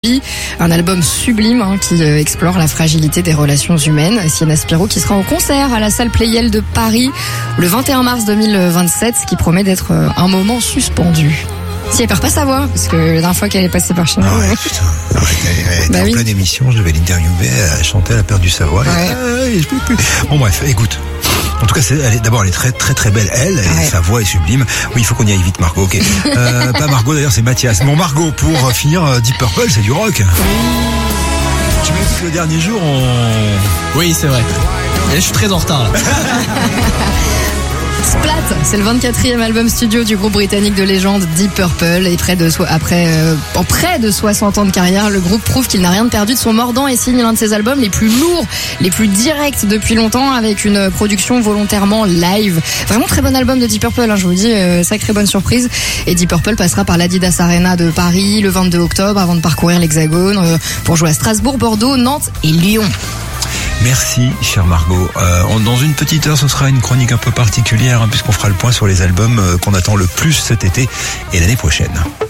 Happy, un album sublime qui explore la fragilité des relations humaines. Sienna Spiro qui sera en concert à la salle Playel de Paris le 21 mars 2027, ce qui promet d'être un moment suspendu. Si elle perd pas sa voix, parce que la dernière fois qu'elle est passée par chez nous. Ah ouais, putain. Elle était en pleine émission, je devais l'interviewer, elle chantait, elle a perdu sa voix. Ouais. Bon bref, écoute. En tout cas, elle est très très très belle, elle, et sa voix est sublime. Oui, il faut qu'on y aille vite, Margot, ok. Pas Margot d'ailleurs, c'est Mathias. Bon, Margot, pour finir, Deep Purple, c'est du rock. Tu m'as dit que le dernier jour, Oui, c'est vrai. Et je suis très en retard, là. Splat, c'est le 24e album studio du groupe britannique de légende Deep Purple, et en près de 60 ans de carrière, le groupe prouve qu'il n'a rien de perdu de son mordant et signe l'un de ses albums les plus lourds, les plus directs depuis longtemps, avec une production volontairement live. Vraiment très bon album de Deep Purple, je vous dis, sacrée bonne surprise. Et Deep Purple passera par l'Adidas Arena de Paris le 22 octobre avant de parcourir l'Hexagone pour jouer à Strasbourg, Bordeaux, Nantes et Lyon. Merci, chère Margot. Dans une petite heure, ce sera une chronique un peu particulière, puisqu'on fera le point sur les albums qu'on attend le plus cet été et l'année prochaine.